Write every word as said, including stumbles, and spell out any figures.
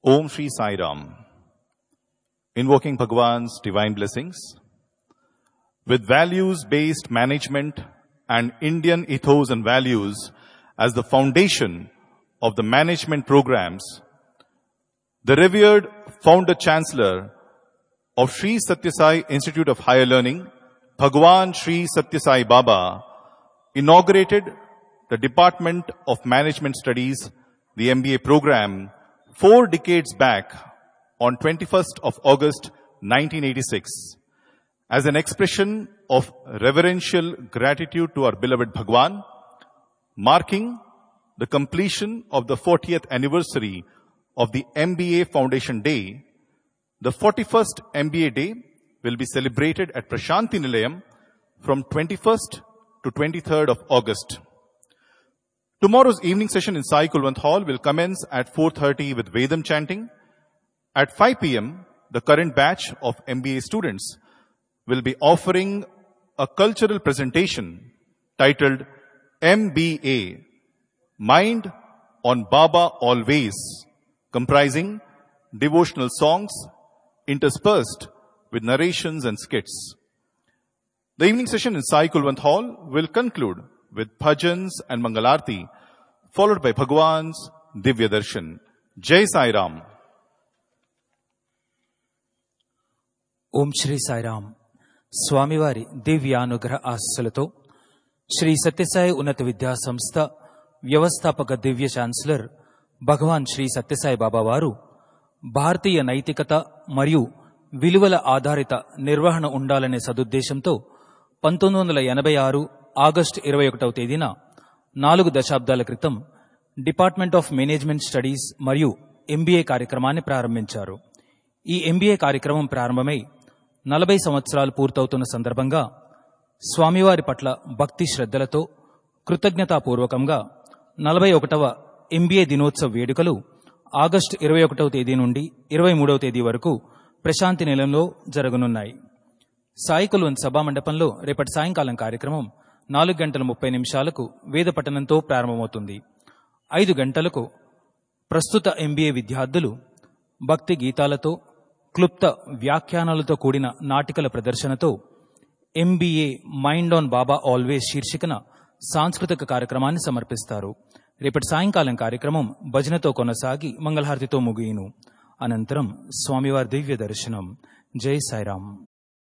Om Shri Sai Ram. Invoking Bhagwan's divine blessings. With values-based management and Indian ethos and values as the foundation of the management programs, the revered founder-chancellor of Sri Sathya Sai Institute of Higher Learning, Bhagwan Sri Sathya Sai Baba, inaugurated the Department of Management Studies, the M B A program, four decades back on twenty-first of August nineteen eighty-six, as an expression of reverential gratitude to our beloved Bhagwan, marking the completion of the fortieth anniversary of the M B A Foundation Day. The forty-first M B A Day will be celebrated at Prashanti Nilayam from twenty-first to twenty-third of August. Tomorrow's evening session in Sai Kulwant Hall will commence at four thirty with Vedam chanting. At five p.m., the current batch of M B A students will be offering a cultural presentation titled M B A, Mind on Baba Always, comprising devotional songs interspersed with narrations and skits. The evening session in Sai Kulwant Hall will conclude with bhajans and mangalarti, followed by Bhagwan's Divya Darshan. Jai Sai Ram. ఓం శ్రీ సాయిరామ్. స్వామివారి దివ్యానుగ్రహ ఆశీస్సులతో శ్రీ సత్యసాయి ఉన్నత విద్యా సంస్థ వ్యవస్థాపక దివ్య chancellor భగవాన్ శ్రీ సత్యసాయి బాబా వారు భారతీయ నైతికత మరియు విలువల ఆధారిత నిర్వహణ ఉండాలనే సదుద్దేశంతో పంతొమ్మిది వందల ఎనభై ఆరు ఆగస్టు ఇరవై ఒకటవ తేదీన నాలుగు దశాబ్దాల క్రితం డిపార్ట్మెంట్ ఆఫ్ మేనేజ్మెంట్ స్టడీస్ మరియు ఎంబీఏ కార్యక్రమాన్ని ప్రారంభించారు. ఈ ఎంబీఏ కార్యక్రమం ప్రారంభమై నలభై సంవత్సరాలు పూర్తవుతున్న సందర్భంగా స్వామివారి పట్ల భక్తి శ్రద్ధలతో కృతజ్ఞతాపూర్వకంగా నలభై ఒకటవ ఎంబీఏ దినోత్సవ వేడుకలు ఆగస్టు ఇరవై ఒకటవ తేదీ నుండి ఇరవై మూడవ తేదీ వరకు ప్రశాంతి నిలయంలో జరగనున్నాయి. సాయి కుల్వంత్ సభామండపంలో రేపటి సాయంకాలం కార్యక్రమం నాలుగు గంటల ముప్పై నిమిషాలకు వేద పఠనంతో ప్రారంభమవుతుంది. ఐదు గంటలకు ప్రస్తుత ఎంబీఏ విద్యార్థులు భక్తి గీతాలతో క్లుప్త వ్యాఖ్యానాలతో కూడిన నాటికల ప్రదర్శనతో MBA mind on Baba always శీర్షికన సాంస్కృతిక కార్యక్రమాన్ని సమర్పిస్తారు. రేపటి సాయంకాలం కార్యక్రమం భజనతో కొనసాగి మంగళహారతితో ముగియును. అనంతరం స్వామివారి దివ్య దర్శనం. జై సాయిరాం.